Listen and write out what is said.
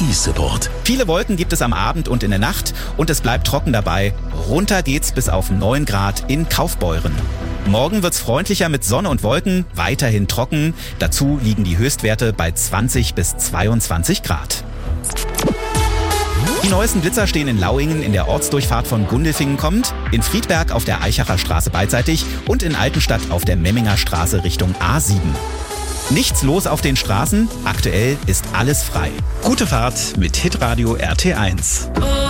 Ski-Support. Viele Wolken gibt es am Abend und in der Nacht und es bleibt trocken dabei. Runter geht's bis auf 9 Grad in Kaufbeuren. Morgen wird's freundlicher mit Sonne und Wolken, weiterhin trocken. Dazu liegen die Höchstwerte bei 20 bis 22 Grad. Die neuesten Blitzer stehen in Lauingen in der Ortsdurchfahrt von Gundelfingen kommend, in Friedberg auf der Eichacher Straße beidseitig und in Altenstadt auf der Memminger Straße Richtung A7. Nichts los auf den Straßen, aktuell ist alles frei. Gute Fahrt mit Hitradio RT1.